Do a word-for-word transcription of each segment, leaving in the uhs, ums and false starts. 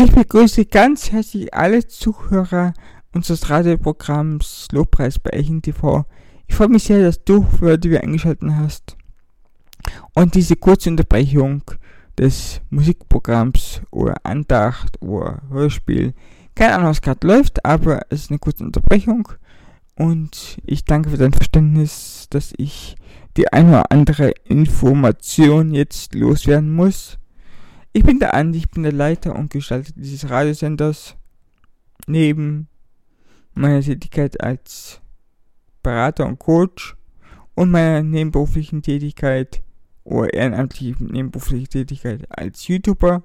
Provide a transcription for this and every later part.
Ich begrüße ganz herzlich alle Zuhörer unseres Radioprogramms Lobpreis bei Echen T V. Ich freue mich sehr, dass du für die eingeschaltet hast. Und diese kurze Unterbrechung des Musikprogramms oder Andacht oder Hörspiel, keine Ahnung, was gerade läuft, aber es ist eine kurze Unterbrechung. Und ich danke für dein Verständnis, dass ich die eine oder andere Information jetzt loswerden muss. Ich bin der Andi, ich bin der Leiter und Gestalter dieses Radiosenders. Neben meiner Tätigkeit als Berater und Coach und meiner nebenberuflichen Tätigkeit oder ehrenamtlichen nebenberuflichen Tätigkeit als YouTuber.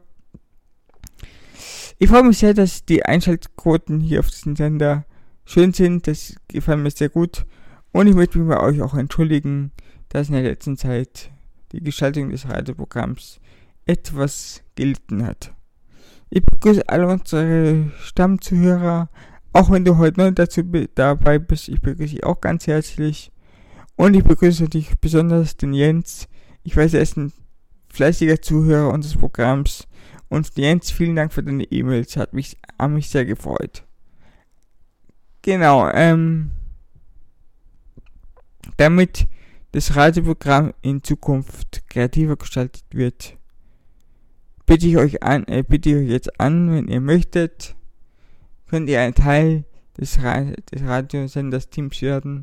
Ich freue mich sehr, dass die Einschaltquoten hier auf diesem Sender schön sind. Das gefällt mir sehr gut. Und ich möchte mich bei euch auch entschuldigen, dass in der letzten Zeit die Gestaltung des Radioprogramms etwas gelitten hat. Ich begrüße alle unsere Stammzuhörer, auch wenn du heute neu dazu be- dabei bist. Ich begrüße dich auch ganz herzlich. Und ich begrüße dich besonders den Jens. Ich weiß, er ist ein fleißiger Zuhörer unseres Programms. Und Jens, vielen Dank für deine E-Mails. Hat mich, hat mich sehr gefreut. Genau, ähm, damit das Radioprogramm in Zukunft kreativer gestaltet wird, bitte ich euch an, äh, bitte ich euch jetzt an, wenn ihr möchtet, könnt ihr ein Teil des, Ra- des Radiosenders Teams werden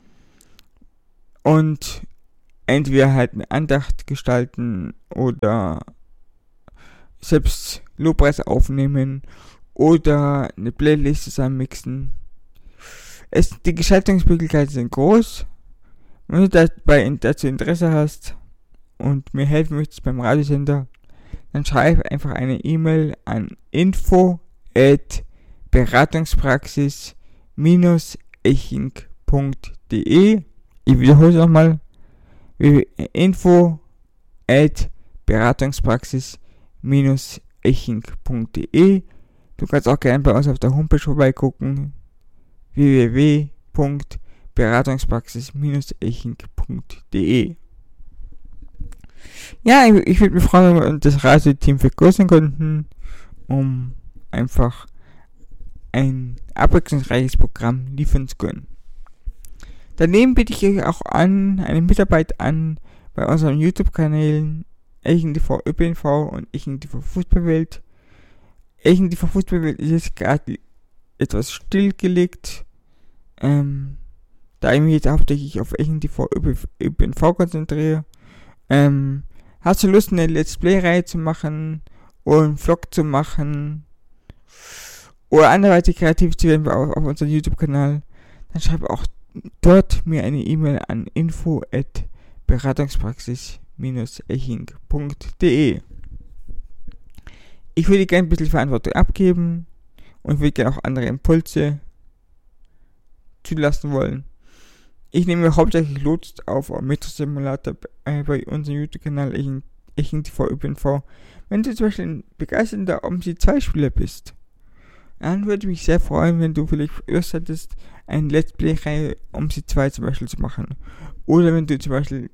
und entweder halt eine Andacht gestalten oder selbst Lobpreis aufnehmen oder eine Playlist zusammenmixen. Es, die Gestaltungsmöglichkeiten sind groß. Wenn du dabei dazu Interesse hast und mir helfen möchtest beim Radiosender, dann schreib einfach eine E-Mail an info at beratungspraxis eching punkt de. Ich wiederhole es nochmal. info at beratungspraxis eching punkt de. Du kannst auch gerne bei uns auf der Homepage vorbeigucken. w w w punkt beratungspraxis eching punkt de. Ja, ich, ich würde mich freuen, wenn wir das Radioteam vergrößern könnten, um einfach ein abwechslungsreiches Programm liefern zu können. Daneben biete ich euch auch an, eine Mitarbeit an bei unseren YouTube-Kanälen Echen T V Ö P N V und Echen T V Fußballwelt. Echen T V Fußballwelt ist jetzt gerade etwas stillgelegt, ähm, da ich mich jetzt hauptsächlich auf Echen T V Ö P N V konzentriere. Ähm, hast du Lust, eine Let's Play-Reihe zu machen oder einen Vlog zu machen oder anderweitig kreativ zu werden auf, auf unserem YouTube-Kanal, dann schreib auch dort mir eine E-Mail an info at beratungspraxis eching punkt de. Ich würde gerne ein bisschen Verantwortung abgeben und würde gerne auch andere Impulse zulassen wollen. Ich nehme hauptsächlich Lust auf Metro Simulator äh, bei unserem YouTube-Kanal Echen T V Ö P N V. Wenn du zum Beispiel ein begeisterter O M S I zwei Spieler bist, dann würde ich mich sehr freuen, wenn du vielleicht Lust hättest, eine Let's Play-Reihe O M S I zwei zum Beispiel zu machen. Oder wenn du zum Beispiel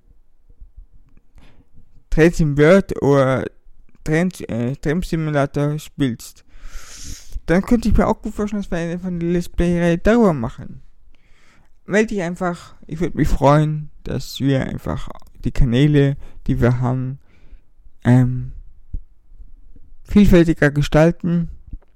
Train Sim World oder Train, äh, Train Simulator spielst, dann könnte ich mir auch gut vorstellen, dass wir eine, eine Let's Play-Reihe darüber machen. Melde dich einfach, ich würde mich freuen, dass wir einfach die Kanäle, die wir haben, ähm, vielfältiger gestalten.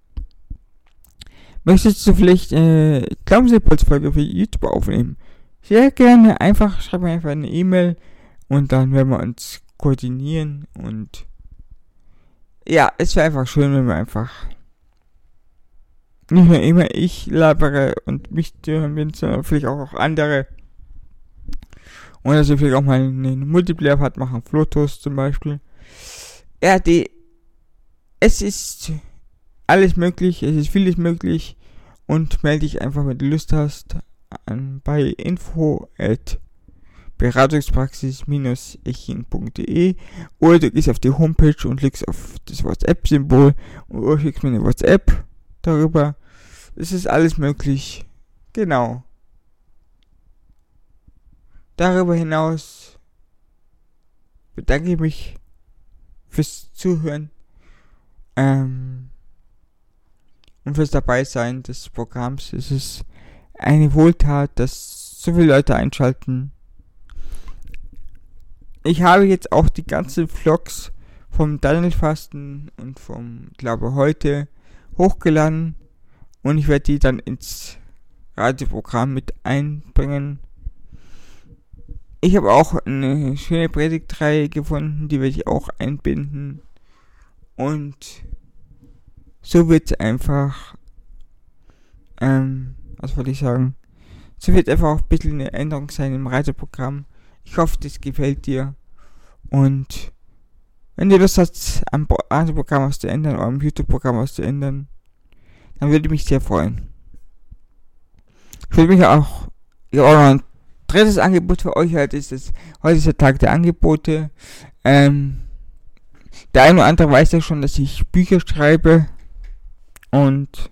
Möchtest du vielleicht äh, Glaubensimpulsfolge für YouTube aufnehmen? Sehr gerne, einfach schreib mir einfach eine E-Mail und dann werden wir uns koordinieren und ja, es wäre einfach schön, wenn wir einfach nicht nur immer ich labere und mich hören bin, sondern vielleicht auch, auch andere. Und dass wir vielleicht auch mal einen Multiplayer-Part machen, Flotos zum Beispiel. Ja, die, es ist alles möglich, es ist vieles möglich und melde dich einfach, wenn du Lust hast, an, bei info at beratungspraxis eching punkt de oder du gehst auf die Homepage und klickst auf das WhatsApp-Symbol oder schickst mir eine WhatsApp darüber. Es ist alles möglich. Genau. Darüber hinaus bedanke ich mich fürs Zuhören. Ähm, und fürs Dabeisein des Programms. Es ist eine Wohltat, dass so viele Leute einschalten. Ich habe jetzt auch die ganzen Vlogs vom Daniel-Fasten und vom Glaube heute hochgeladen und ich werde die dann ins Radioprogramm mit einbringen. Ich habe auch eine schöne Predigtreihe gefunden, die werde ich auch einbinden. Und so wird es einfach, ähm, was wollte ich sagen, so wird einfach auch ein bisschen eine Änderung sein im Radioprogramm. Ich hoffe, das gefällt dir. Und wenn du Lust hast, am Radioprogramm was zu ändern oder am YouTube-Programm was zu ändern, dann würde ich mich sehr freuen. Ich würde mich auch, ja, auch noch ein drittes Angebot für euch halt ist es, heute ist der Tag der Angebote. Ähm, der eine oder andere weiß ja schon, dass ich Bücher schreibe und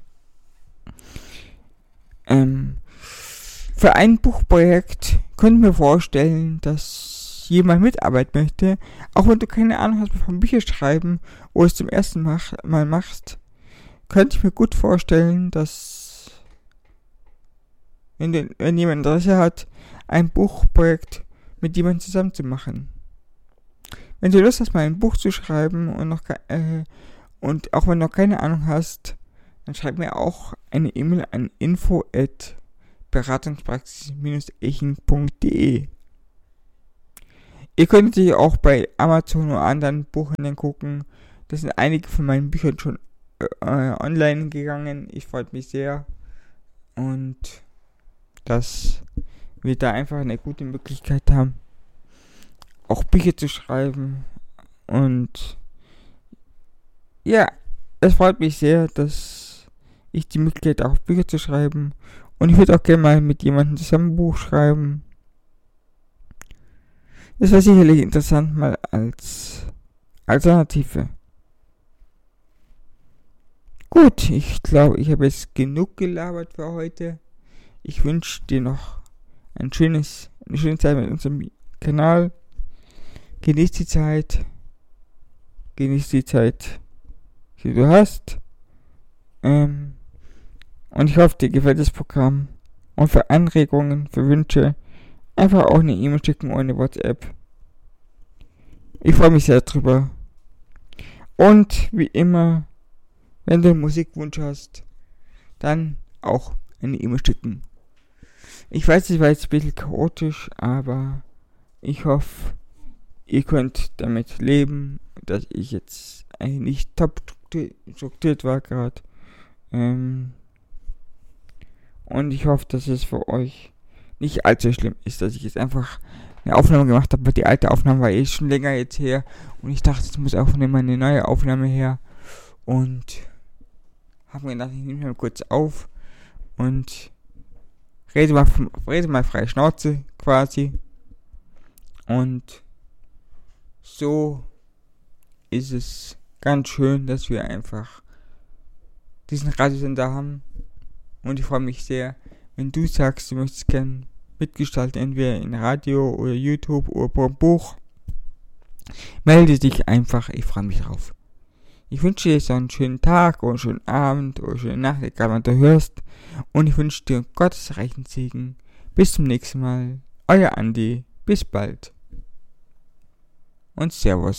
ähm, für ein Buchprojekt könnte ich mir vorstellen, dass jemand mitarbeiten möchte, auch wenn du keine Ahnung hast vom Bücherschreiben oder es zum ersten Mal machst, könnte ich mir gut vorstellen, dass wenn, du, wenn jemand Interesse hat, ein Buchprojekt mit jemandem zusammen zu machen. Wenn du Lust hast, mal ein Buch zu schreiben und noch äh, und auch wenn du noch keine Ahnung hast, dann schreib mir auch eine E-Mail an info at beratungspraxis echen punkt de. Ihr könnt natürlich auch bei Amazon oder anderen Buchhändlern gucken. Da sind einige von meinen Büchern schon äh, online gegangen. Ich freue mich sehr. Und dass wir da einfach eine gute Möglichkeit haben, auch Bücher zu schreiben. Und ja, es freut mich sehr, dass ich die Möglichkeit habe, auch Bücher zu schreiben. Und ich würde auch gerne mal mit jemandem zusammen ein Buch schreiben. Das wäre sicherlich interessant mal als Alternative. Gut, ich glaube, ich habe jetzt genug gelabert für heute. Ich wünsche dir noch ein schönes, eine schöne Zeit mit unserem Kanal. Genieß die Zeit. Genieß die Zeit, die du hast. Ähm, und ich hoffe, dir gefällt das Programm. Und für Anregungen, für Wünsche, einfach auch eine E-Mail schicken oder eine WhatsApp. Ich freue mich sehr drüber. Und wie immer, wenn du einen Musikwunsch hast, dann auch eine E-Mail schicken. Ich weiß, es war jetzt ein bisschen chaotisch, aber ich hoffe, ihr könnt damit leben, dass ich jetzt eigentlich nicht top strukturiert war gerade. Ähm, und ich hoffe, dass es für euch nicht allzu schlimm ist, dass ich jetzt einfach eine Aufnahme gemacht habe, weil die alte Aufnahme war eh schon länger jetzt her und ich dachte, es muss auch mal eine neue Aufnahme her und habe mir gedacht, ich nehme mal kurz auf und rede mal, rede mal frei Schnauze quasi und so ist es ganz schön, dass wir einfach diesen Radiosender haben und ich freue mich sehr, wenn du sagst, du möchtest gerne mitgestalten, entweder in Radio oder YouTube oder per Buch, melde dich einfach, ich freue mich drauf. Ich wünsche dir so einen schönen Tag oder einen schönen Abend oder eine schöne Nacht, egal wann du hörst. Und ich wünsche dir Gottes reichen Segen. Bis zum nächsten Mal. Euer Andi. Bis bald. Und Servus.